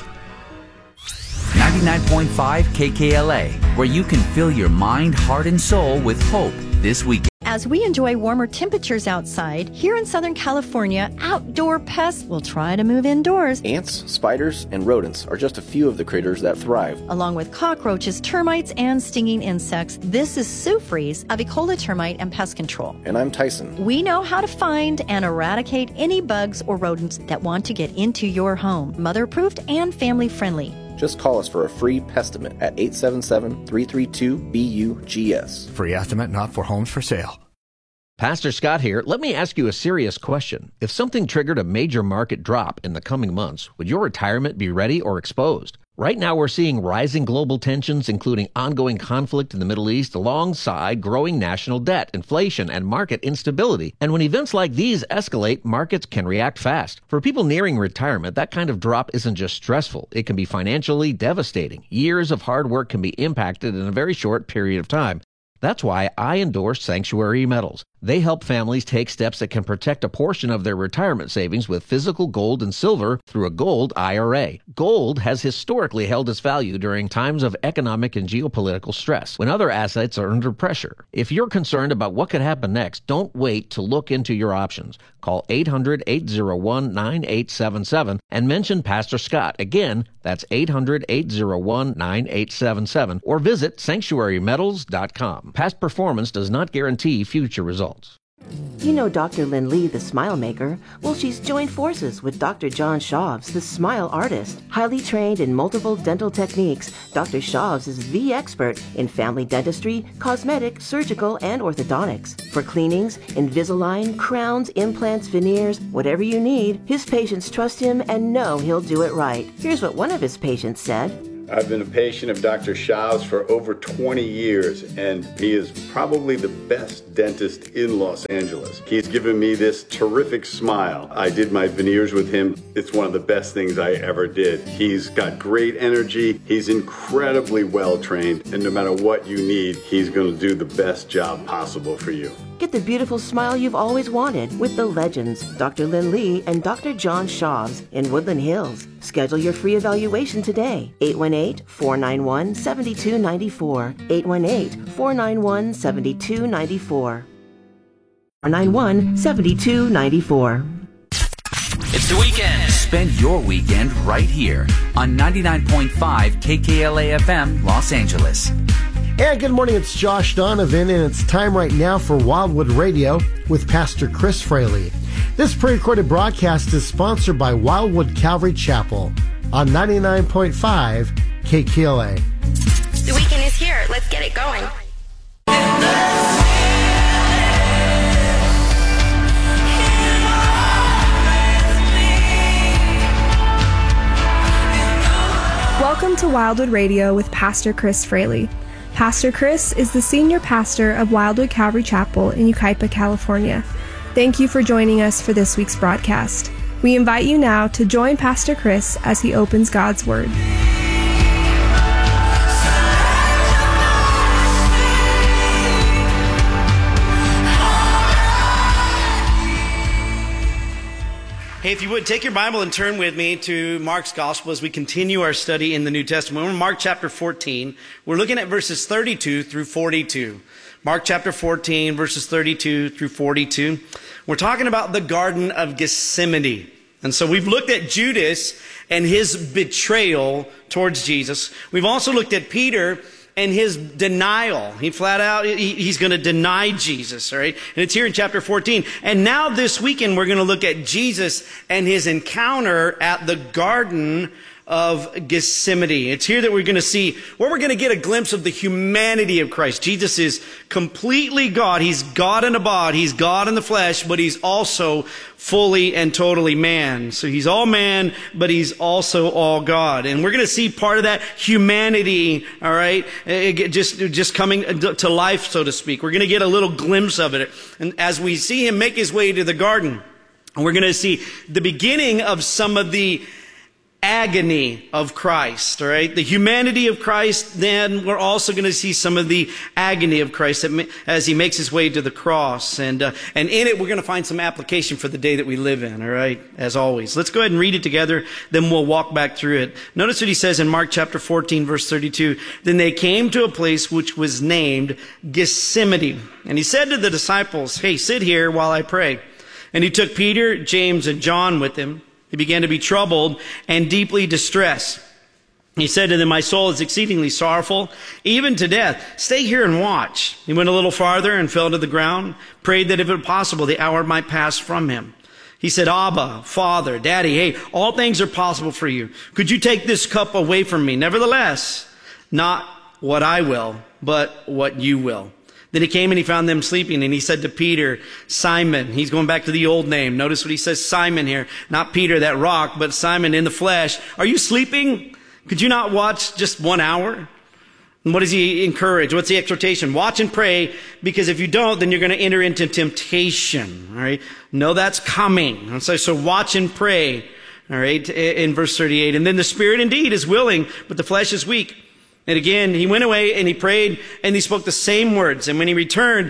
ninety-nine point five K K L A, where you can fill your mind, heart, and soul with hope this weekend. As we enjoy warmer temperatures outside, here in Southern California, outdoor pests will try to move indoors. Ants, spiders, and rodents are just a few of the critters that thrive. Along with cockroaches, termites, and stinging insects, this is Sue Fries of Ecola Termite and Pest Control. And I'm Tyson. We know how to find and eradicate any bugs or rodents that want to get into your home. Mother-proofed and family-friendly. Just call us for a free pestimate at eight seven seven, three three two, B U G S. Free estimate not for homes for sale. Pastor Scott here. Let me ask you a serious question. If something triggered a major market drop in the coming months, would your retirement be ready or exposed? Right now, we're seeing rising global tensions, including ongoing conflict in the Middle East, alongside growing national debt, inflation, and market instability. And when events like these escalate, markets can react fast. For people nearing retirement, that kind of drop isn't just stressful. It can be financially devastating. Years of hard work can be impacted in a very short period of time. That's why I endorse Sanctuary Metals. They help families take steps that can protect a portion of their retirement savings with physical gold and silver through a gold I R A. Gold has historically held its value during times of economic and geopolitical stress, when other assets are under pressure. If you're concerned about what could happen next, don't wait to look into your options. Call eight hundred, eight oh one, nine eight seven seven and mention Pastor Scott. Again, that's eight hundred, eight oh one, nine eight seven seven, or visit sanctuary metals dot com. Past performance does not guarantee future results. You know Doctor Lynn Lee, the Smile Maker? Well, she's joined forces with Doctor John Shavs, the Smile Artist. Highly trained in multiple dental techniques, Doctor Shavs is the expert in family dentistry, cosmetic, surgical, and orthodontics. For cleanings, Invisalign, crowns, implants, veneers, whatever you need, his patients trust him and know he'll do it right. Here's what one of his patients said. I've been a patient of Doctor Shavs for over twenty years, and he is probably the best dentist in Los Angeles. He's given me this terrific smile. I did my veneers with him. It's one of the best things I ever did. He's got great energy. He's incredibly well trained, and no matter what you need, he's going to do the best job possible for you. Get the beautiful smile you've always wanted with the legends, Doctor Lynn Lee and Doctor John Shavs in Woodland Hills. Schedule your free evaluation today. eight one eight, four nine one, seven two nine four. eight one eight, four nine one, seven two nine four. four nine one, seven two nine four. It's the weekend. Spend your weekend right here on ninety-nine point five K K L A F M Los Angeles. And good morning, it's Josh Donovan, and it's time right now for Wildwood Radio with Pastor Chris Fraley. This pre-recorded broadcast is sponsored by Wildwood Calvary Chapel on ninety-nine point five K K L A. The weekend is here. Let's get it going. Welcome to Wildwood Radio with Pastor Chris Fraley. Pastor Chris is the senior pastor of Wildwood Calvary Chapel in Yucaipa, California. Thank you for joining us for this week's broadcast. We invite you now to join Pastor Chris as he opens God's Word. Hey, if you would, take your Bible and turn with me to Mark's Gospel as we continue our study in the New Testament. We're in Mark chapter fourteen. We're looking at verses thirty-two through forty-two. Mark chapter fourteen, verses thirty-two through forty-two. We're talking about the Garden of Gethsemane. And so we've looked at Judas and his betrayal towards Jesus. We've also looked at Peter and his denial. He flat out, he, he's going to deny Jesus, all right? And it's here in chapter fourteen. And now this weekend, we're going to look at Jesus and his encounter at the Garden of Gethsemane. It's here that we're going to see, where we're going to get a glimpse of the humanity of Christ. Jesus is completely God. He's God in a bod. He's God in the flesh, but he's also fully and totally man. So he's all man, but he's also all God. And we're going to see part of that humanity, all right, just, just coming to life, so to speak. We're going to get a little glimpse of it. And as we see him make his way to the garden, we're going to see the beginning of some of the agony of Christ, all right? The humanity of Christ, then we're also going to see some of the agony of Christ as he makes his way to the cross. And uh, and in it, we're going to find some application for the day that we live in, all right? As always. Let's go ahead and read it together, then we'll walk back through it. Notice what he says in Mark chapter fourteen, verse thirty-two. Then they came to a place which was named Gethsemane. And he said to the disciples, hey, sit here while I pray. And he took Peter, James, and John with him. He began to be troubled and deeply distressed. He said to them, my soul is exceedingly sorrowful, even to death. Stay here and watch. He went a little farther and fell to the ground, prayed that if it were possible, the hour might pass from him. He said, Abba, Father, Daddy, hey, all things are possible for you. Could you take this cup away from me? Nevertheless, not what I will, but what you will. Then he came and he found them sleeping, and he said to Peter, Simon, he's going back to the old name. Notice what he says, Simon here. Not Peter, that rock, but Simon in the flesh. Are you sleeping? Could you not watch just one hour? And what does he encourage? What's the exhortation? Watch and pray, because if you don't, then you're going to enter into temptation. All right? No, that's coming. And so, so watch and pray. All right? In verse thirty-eight. And then the spirit indeed is willing, but the flesh is weak. And again, he went away and he prayed and he spoke the same words. And when he returned,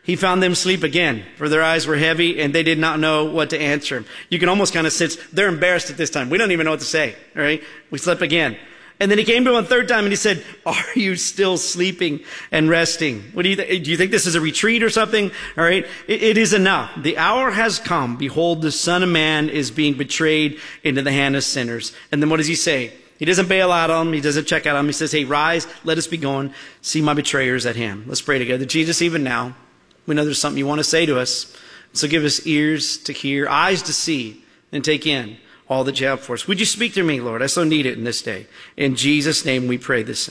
He found them asleep again, for their eyes were heavy, and they did not know what to answer him. You can almost kind of sense they're embarrassed at this time. We don't even know what to say, all right? We slept again. And then he came to him a third time, and he said, are you still sleeping and resting? What do you th- do you think this is a retreat or something? All right? It, it is enough. The hour has come. Behold, the Son of Man is being betrayed into the hand of sinners. And then what does he say? He doesn't bail out on him. He doesn't check out on him. He says, hey, rise, let us be going. See my betrayers at hand. Let's pray together. Jesus, even now, we know there's something you want to say to us. So give us ears to hear, eyes to see, and take in all that you have for us. Would you speak to me, Lord? I so need it in this day. In Jesus' name we pray this.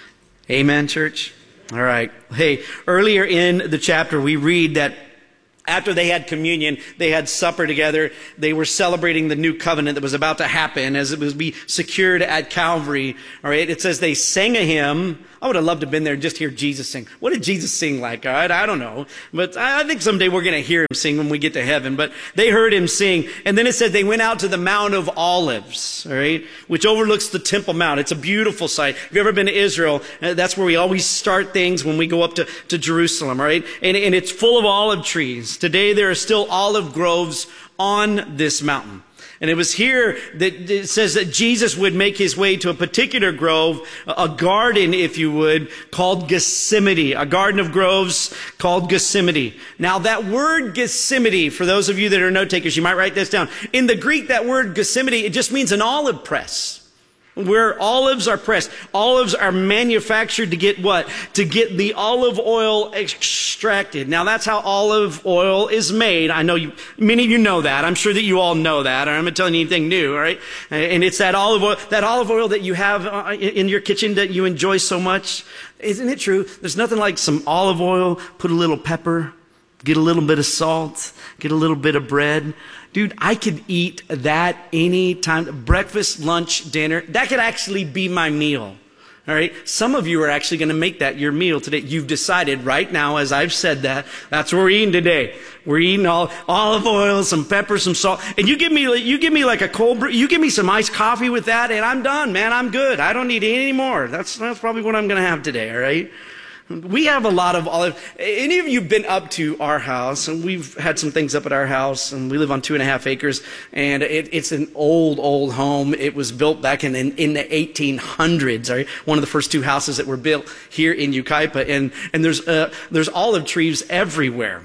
Amen, church? All right. Hey, earlier in the chapter, we read that after they had communion, they had supper together. They were celebrating the new covenant that was about to happen as it was be secured at Calvary. All right. It says they sang a hymn. I would have loved to have been there and just hear Jesus sing. What did Jesus sing like? All right. I don't know. But I think someday we're going to hear him sing when we get to heaven. But they heard him sing. And then it said they went out to the Mount of Olives, all right, which overlooks the Temple Mount. It's a beautiful sight. If you've ever been to Israel, that's where we always start things when we go up to, to Jerusalem, all right? And, and it's full of olive trees. Today there are still olive groves on this mountain. And it was here that it says that Jesus would make his way to a particular grove, a garden, if you would, called Gethsemane, a garden of groves called Gethsemane. Now that word Gethsemane, for those of you that are note takers, you might write this down. In the Greek, that word Gethsemane, it just means an olive press. Where olives are pressed. Olives are manufactured to get what? To get the olive oil extracted. Now that's how olive oil is made. I know you, many of you know that. I'm sure that you all know that. I'm not telling you anything new, all right? And it's that olive oil, that olive oil that you have in your kitchen that you enjoy so much. Isn't it true? There's nothing like some olive oil, put a little pepper, get a little bit of salt, get a little bit of bread. Dude, I could eat that any time. Breakfast, lunch, dinner. That could actually be my meal. All right. Some of you are actually going to make that your meal today. You've decided right now, as I've said that, that's what we're eating today. We're eating all olive oil, some pepper, some salt. And you give me, you give me like a cold brew, you give me some iced coffee with that, and I'm done, man. I'm good. I don't need any more. That's, that's probably what I'm going to have today. All right. We have a lot of olive. Any of you been up to our house? And we've had some things up at our house, and we live on two and a half acres. And it, it's an old, old home. It was built back in in, in the eighteen hundreds. Right? One of the first two houses that were built here in Yucaipa, and and there's uh, there's olive trees everywhere.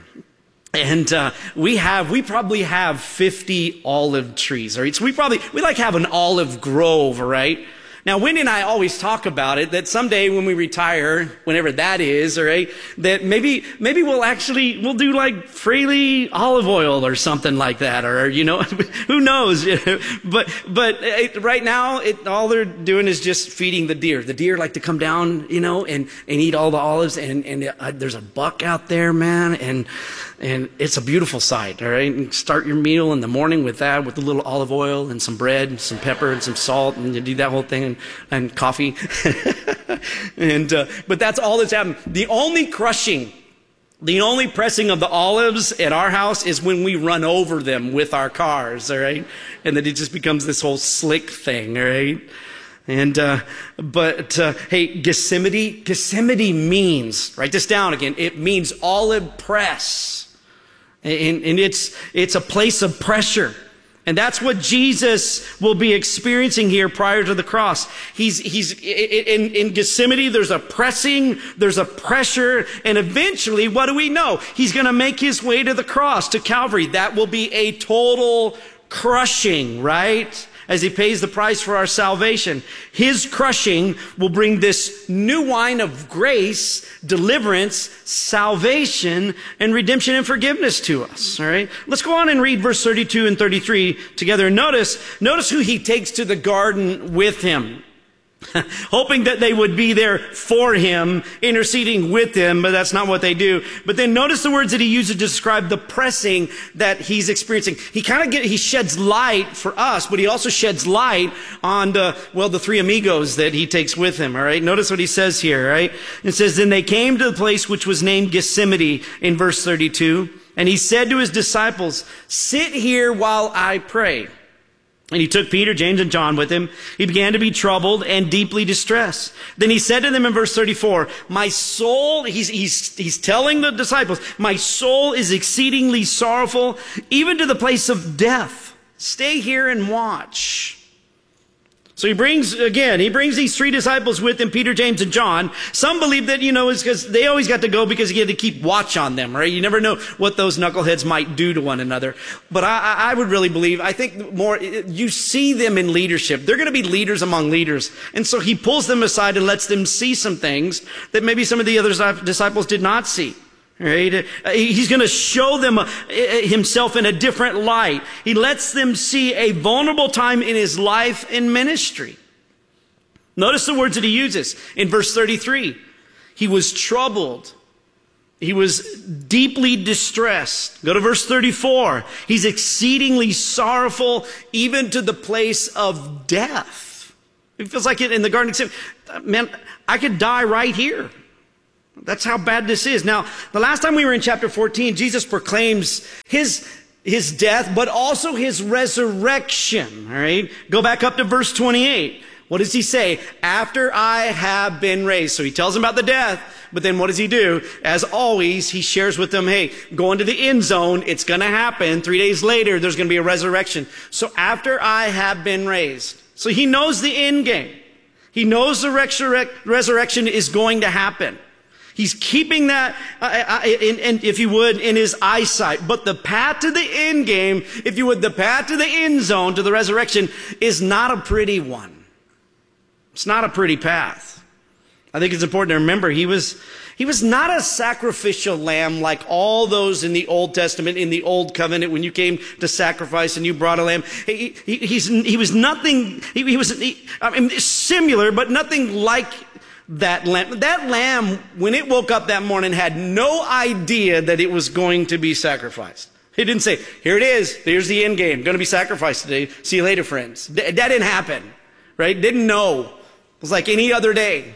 And uh, we have, we probably have fifty olive trees. All right, so we probably we like have an olive grove, all right. Now, Wendy and I always talk about it, that someday when we retire, whenever that is, all right, that maybe, maybe we'll actually, we'll do like Fraley olive oil or something like that, or, you know, who knows? but, but it, right now, it, all they're doing is just feeding the deer. The deer like to come down, you know, and, and eat all the olives, and, and uh, there's a buck out there, man, and, and it's a beautiful sight, all right? And start your meal in the morning with that, with a little olive oil and some bread and some pepper and some salt, and you do that whole thing, and, and coffee. and uh, But that's all that's happened. The only crushing, the only pressing of the olives at our house is when we run over them with our cars, all right? And then it just becomes this whole slick thing, all right? And, uh, but, uh, hey, Gethsemane, Gethsemane means, write this down again, it means olive press. And, and it's, it's a place of pressure. And that's what Jesus will be experiencing here prior to the cross. He's, he's, in, in Gethsemane, there's a pressing, there's a pressure, and eventually, what do we know? He's going to make his way to the cross, to Calvary. That will be a total crushing, right? As he pays the price for our salvation. His crushing will bring this new wine of grace, deliverance, salvation, and redemption and forgiveness to us. All right. Let's go on and read verse thirty-two and thirty-three together. Notice, notice who he takes to the garden with him. Hoping that they would be there for him, interceding with him, but that's not what they do. But then notice the words that he uses to describe the pressing that he's experiencing. He kind of get, he sheds light for us, but he also sheds light on the, well, the three amigos that he takes with him, all right? Notice what he says here, all right? It says, then they came to the place which was named Gethsemane in verse thirty-two, and he said to his disciples, sit here while I pray. And he took Peter, James, and John with him. He began to be troubled and deeply distressed. Then he said to them in verse thirty-four, my soul, he's, he's, he's telling the disciples, my soul is exceedingly sorrowful, even to the place of death. Stay here and watch. So he brings, again, he brings these three disciples with him, Peter, James, and John. Some believe that, you know, it's because they always got to go because he had to keep watch on them, right? You never know what those knuckleheads might do to one another. But I, I would really believe, I think more, you see them in leadership. They're going to be leaders among leaders. And so he pulls them aside and lets them see some things that maybe some of the other disciples did not see. Right? He's going to show them himself in a different light. He lets them see a vulnerable time in his life and ministry. Notice the words that he uses in verse thirty-three. He was troubled. He was deeply distressed. Go to verse thirty-four. He's exceedingly sorrowful, even to the place of death. It feels like it in the Garden of Gethsemane. Man, I could die right here. That's how bad this is. Now, the last time we were in chapter fourteen, Jesus proclaims his, his death, but also his resurrection. All right. Go back up to verse twenty-eight. What does he say? After I have been raised. So he tells them about the death, but then what does he do? As always, he shares with them, hey, go into the end zone. It's going to happen. Three days later, there's going to be a resurrection. So after I have been raised. So he knows the end game. He knows the resurrect, resurrection is going to happen. He's keeping that, uh, in, in, if you would, in his eyesight. But the path to the end game, if you would, the path to the end zone, to the resurrection, is not a pretty one. It's not a pretty path. I think it's important to remember he was, he was not a sacrificial lamb like all those in the Old Testament, in the Old Covenant, when you came to sacrifice and you brought a lamb. He, he, he's, he was nothing, he, he was he, I mean, similar, but nothing like that lamb. That lamb, when it woke up that morning, had no idea that it was going to be sacrificed. It didn't say, here it is, here's the end game, going to be sacrificed today, see you later, friends. That didn't happen, right? Didn't know. It was like any other day.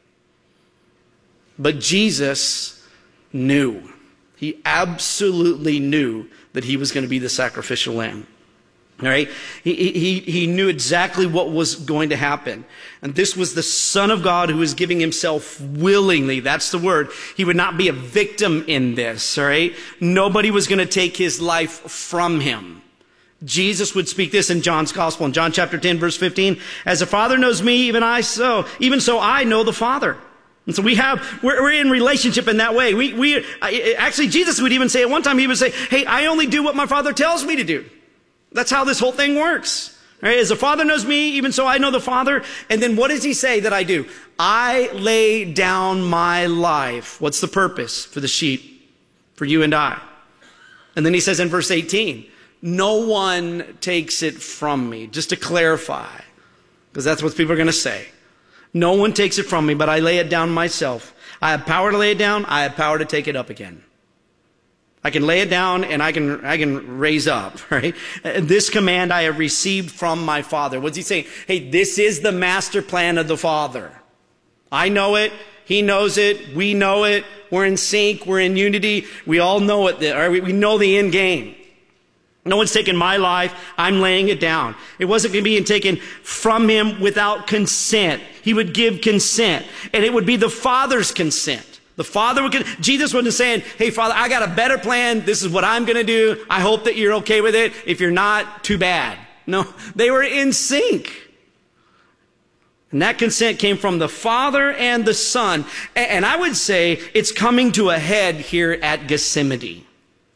But Jesus knew. He absolutely knew that he was going to be the sacrificial lamb. All right. He, he, he knew exactly what was going to happen. And this was the Son of God who was giving himself willingly. That's the word. He would not be a victim in this. All right. Nobody was going to take his life from him. Jesus would speak this in John's gospel, in John chapter ten, verse fifteen. As the Father knows me, even I so, even so I know the Father. And so we have, we're, we're in relationship in that way. We, we, actually Jesus would even say at one time, he would say, hey, I only do what my Father tells me to do. That's how this whole thing works. Right? As the Father knows me, even so I know the Father. And then what does he say that I do? I lay down my life. What's the purpose? For the sheep, for you and I. And then he says in verse eighteen, no one takes it from me. Just to clarify, because that's what people are going to say. No one takes it from me, but I lay it down myself. I have power to lay it down. I have power to take it up again. I can lay it down and I can, I can raise up, right? This command I have received from my Father. What's he saying? Hey, this is the master plan of the Father. I know it. He knows it. We know it. We're in sync. We're in unity. We all know it. Or we know the end game. No one's taken my life. I'm laying it down. It wasn't going to be taken from him without consent. He would give consent. And it would be the Father's consent. The Father would, Jesus wasn't saying, hey, Father, I got a better plan. This is what I'm going to do. I hope that you're okay with it. If you're not, too bad. No, they were in sync. And that consent came from the Father and the Son. And I would say it's coming to a head here at Gethsemane.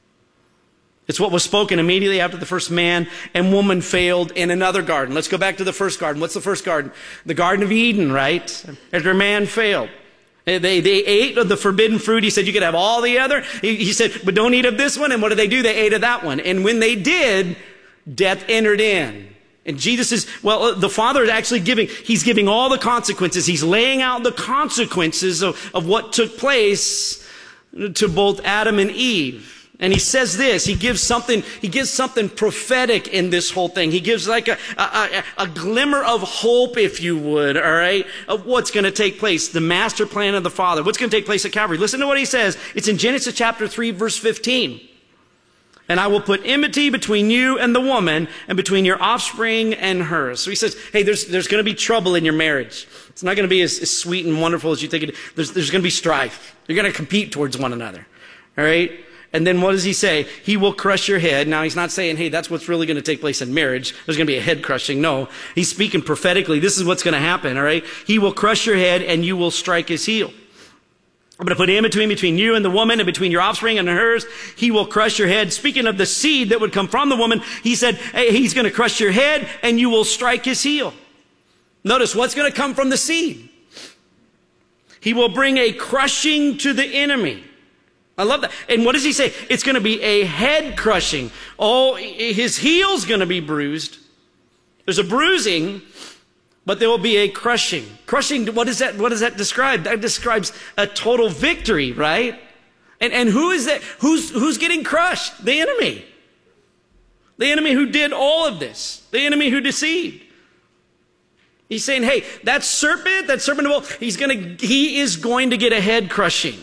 It's what was spoken immediately after the first man and woman failed in another garden. Let's go back to the first garden. What's the first garden? The Garden of Eden, right? After man failed. They, they ate of the forbidden fruit. He said, you could have all the other. He, he said, but don't eat of this one. And what did they do? They ate of that one. And when they did, death entered in. And Jesus is, well, the Father is actually giving, he's giving all the consequences. He's laying out the consequences of, of what took place to both Adam and Eve. And he says this, he gives something, he gives something prophetic in this whole thing. He gives like a, a, a glimmer of hope, if you would, all right, of what's going to take place, the master plan of the Father, what's going to take place at Calvary. Listen to what he says. It's in Genesis chapter three, verse fifteen. And I will put enmity between you and the woman, and between your offspring and hers. So he says, hey, there's, there's going to be trouble in your marriage. It's not going to be as, as sweet and wonderful as you think it. There's, there's going to be strife. You're going to compete towards one another. All right? And then what does he say? He will crush your head. Now, he's not saying, hey, that's what's really going to take place in marriage. There's going to be a head crushing. No, he's speaking prophetically. This is what's going to happen, all right? He will crush your head, and you will strike his heel. I'm going to put enmity between, between you and the woman, and between your offspring and hers. He will crush your head. Speaking of the seed that would come from the woman, he said, hey, he's going to crush your head, and you will strike his heel. Notice what's going to come from the seed. He will bring a crushing to the enemy. I love that. And what does he say? It's going to be a head crushing. Oh, his heel's going to be bruised. There's a bruising, but there will be a crushing. Crushing, what is that? What does that describe? That describes a total victory, right? And, and who is that? Who's, who's getting crushed? The enemy. The enemy who did all of this. The enemy who deceived. He's saying, hey, that serpent, that serpent of old, he's going to, he is going to get a head crushing.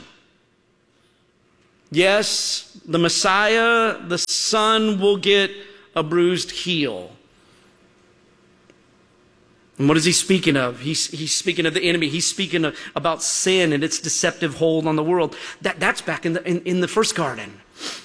Yes, the Messiah, the Son, will get a bruised heel. And what is he speaking of? He's, he's speaking of the enemy. He's speaking of, about sin and its deceptive hold on the world. That, that's back in the, in, in the first garden.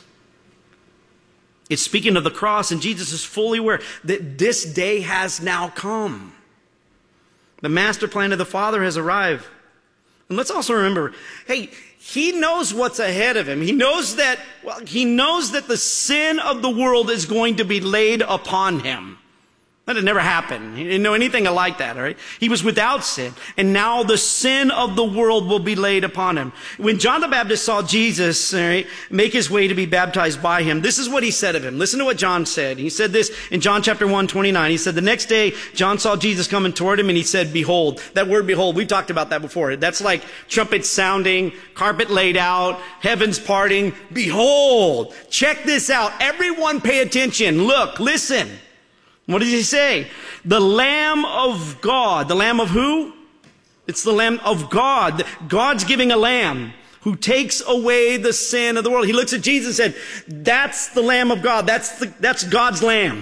It's speaking of the cross, and Jesus is fully aware that this day has now come. The master plan of the Father has arrived. And let's also remember, hey, he knows what's ahead of him. He knows that, well, he knows that the sin of the world is going to be laid upon him. That had never happened. He didn't know anything like that, all right? He was without sin, and now the sin of the world will be laid upon him. When John the Baptist saw Jesus, all right, make his way to be baptized by him, this is what he said of him. Listen to what John said. He said this in John chapter one, twenty-nine. He said, the next day, John saw Jesus coming toward him, and he said, behold. That word behold, we've talked about that before. That's like trumpets sounding, carpet laid out, heavens parting. Behold. Check this out. Everyone pay attention. Look, listen. What does he say? The Lamb of God. The Lamb of who? It's the Lamb of God. God's giving a lamb who takes away the sin of the world. He looks at Jesus and said, that's the Lamb of God. That's, the, that's God's lamb.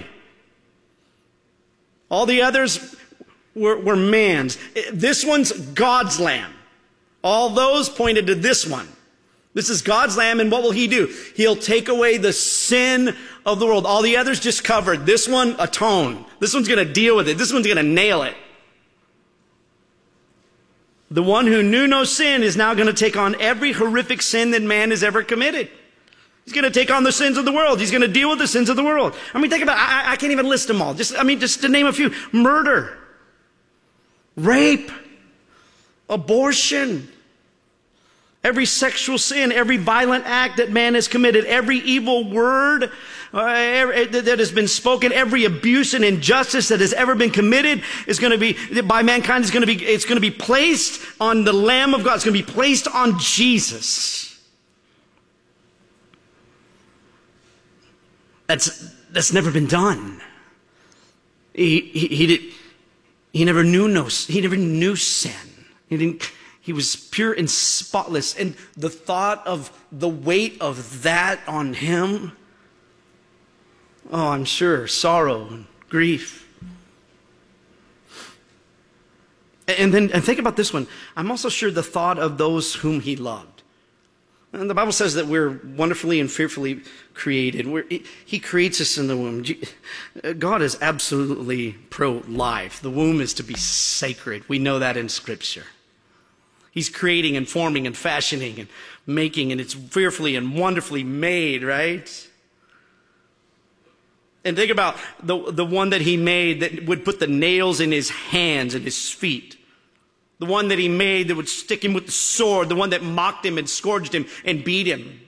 All the others were, were man's. This one's God's lamb. All those pointed to this one. This is God's lamb, and what will he do? He'll take away the sin of the world. All the others just covered. This one, atone. This one's going to deal with it. This one's going to nail it. The one who knew no sin is now going to take on every horrific sin that man has ever committed. He's going to take on the sins of the world. He's going to deal with the sins of the world. I mean, think about it. I, I can't even list them all. Just, I mean, just to name a few. Murder. Rape. Abortion. Every sexual sin, every violent act that man has committed, every evil word uh, every, that has been spoken, every abuse and injustice that has ever been committed is going to be, by mankind, is going to be, it's going to be placed on the Lamb of God. It's going to be placed on Jesus. That's, that's never been done. He, he, he did, he never knew no, he never knew sin. He didn't, He was pure and spotless. And the thought of the weight of that on him, oh, I'm sure, sorrow and grief. And then and think about this one. I'm also sure the thought of those whom he loved. And the Bible says that we're wonderfully and fearfully created. We're, he creates us in the womb. God is absolutely pro-life. The womb is to be sacred. We know that in Scripture. He's creating and forming and fashioning and making, and it's fearfully and wonderfully made, right? And think about the, the one that he made that would put the nails in his hands and his feet. The one that he made that would stick him with the sword. The one that mocked him and scourged him and beat him.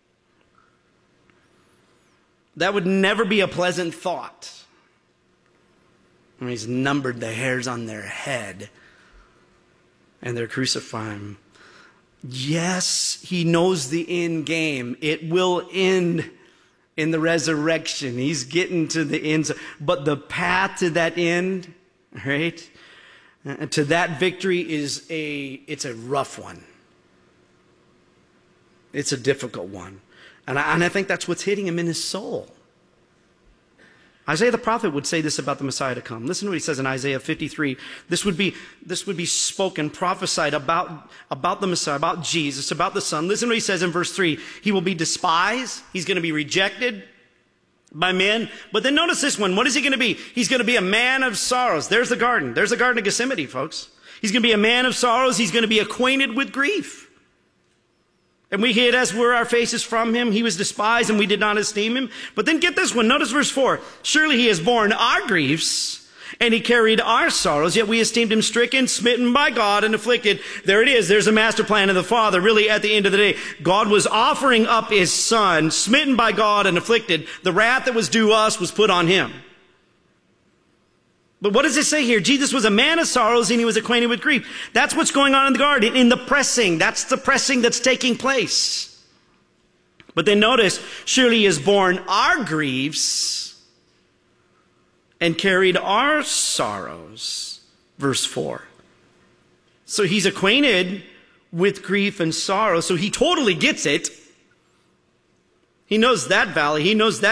That would never be a pleasant thought. I mean, he's numbered the hairs on their head. And they're crucifying him. Yes, he knows the end game. It will end in the resurrection. He's getting to the end. But the path to that end, right, uh, to that victory is a, it's a rough one. It's a difficult one. And I, and I think that's what's hitting him in his soul. Isaiah the prophet would say this about the Messiah to come. Listen to what he says in Isaiah fifty-three. This would be, this would be spoken, prophesied about, about the Messiah, about Jesus, about the Son. Listen to what he says in verse three. He will be despised. He's going to be rejected by men. But then notice this one. What is he going to be? He's going to be a man of sorrows. There's the garden. There's the Garden of Gethsemane, folks. He's going to be a man of sorrows. He's going to be acquainted with grief. And we hid as were our faces from him. He was despised and we did not esteem him. But then get this one. Notice verse four. Surely he has borne our griefs and he carried our sorrows, yet we esteemed him stricken, smitten by God, and afflicted. There it is. There's a master plan of the Father. Really, at the end of the day, God was offering up his Son, smitten by God and afflicted. The wrath that was due us was put on him. But what does it say here? Jesus was a man of sorrows and he was acquainted with grief. That's what's going on in the garden, in the pressing. That's the pressing that's taking place. But then notice, surely he has borne our griefs and carried our sorrows. Verse four. So he's acquainted with grief and sorrow. So he totally gets it. He knows that valley. He knows that